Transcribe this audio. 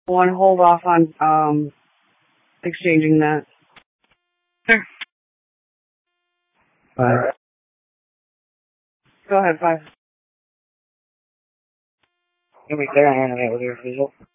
Want to hold off on exchanging that. Sure. Go ahead, 5. Can we there and animate with your visual?